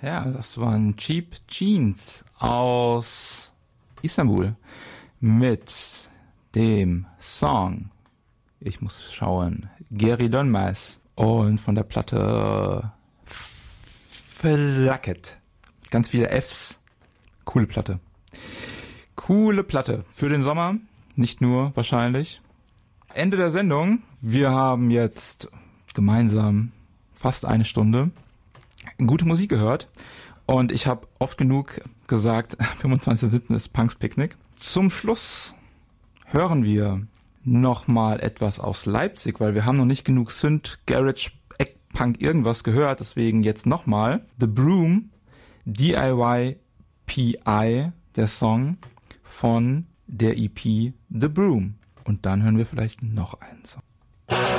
Ja, das waren Cheap Jeans aus Istanbul mit dem Song, ich muss schauen, Geri Dönmez und von der Platte Flacket. Ganz viele Fs. Coole Platte. Coole Platte für den Sommer, nicht nur wahrscheinlich. Ende der Sendung. Wir haben jetzt gemeinsam fast eine Stunde gute Musik gehört und ich habe oft genug gesagt, 25.07. ist Punks Picknick. Zum Schluss hören wir nochmal etwas aus Leipzig, weil wir haben noch nicht genug Synth, Garage, Eckpunk, irgendwas gehört, deswegen jetzt nochmal The Broom, DIY PI, der Song von der EP The Broom. Und dann hören wir vielleicht noch einen Song.